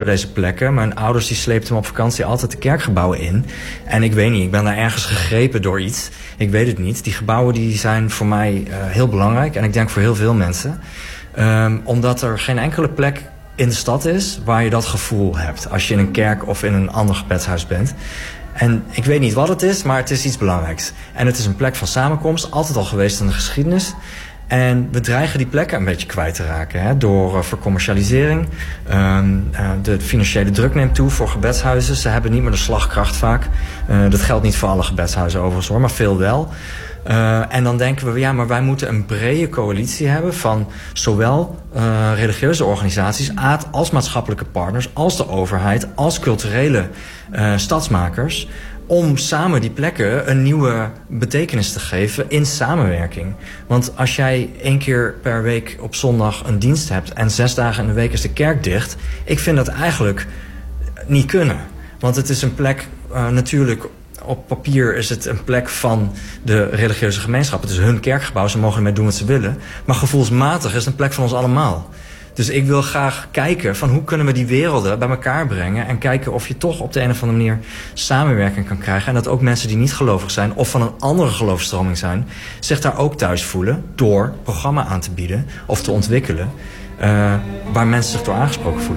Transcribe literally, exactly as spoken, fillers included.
deze plekken. Mijn ouders die sleepten me op vakantie altijd de kerkgebouwen in. En ik weet niet, ik ben daar ergens gegrepen door iets. Ik weet het niet. Die gebouwen die zijn voor mij uh, heel belangrijk. En ik denk voor heel veel mensen. Um, omdat er geen enkele plek in de stad is waar je dat gevoel hebt. Als je in een kerk of in een ander gebedshuis bent. En ik weet niet wat het is, maar het is iets belangrijks. En het is een plek van samenkomst, altijd al geweest in de geschiedenis. En we dreigen die plekken een beetje kwijt te raken. Hè, door uh, vercommercialisering. Um, uh, de financiële druk neemt toe voor gebedshuizen. Ze hebben niet meer de slagkracht vaak. Uh, dat geldt niet voor alle gebedshuizen overigens hoor, maar veel wel. Uh, en dan denken we, ja, maar wij moeten een brede coalitie hebben van zowel uh, religieuze organisaties als maatschappelijke partners, als de overheid, als culturele uh, stadsmakers, om samen die plekken een nieuwe betekenis te geven in samenwerking. Want als jij één keer per week op zondag een dienst hebt en zes dagen in de week is de kerk dicht, ik vind dat eigenlijk niet kunnen. Want het is een plek, uh, natuurlijk, op papier is het een plek van de religieuze gemeenschap. Het is hun kerkgebouw, ze mogen ermee doen wat ze willen. Maar gevoelsmatig is het een plek van ons allemaal. Dus ik wil graag kijken van hoe kunnen we die werelden bij elkaar brengen. En kijken of je toch op de een of andere manier samenwerking kan krijgen. En dat ook mensen die niet gelovig zijn of van een andere geloofstroming zijn, zich daar ook thuis voelen door programma aan te bieden of te ontwikkelen. Uh, waar mensen zich door aangesproken voelen.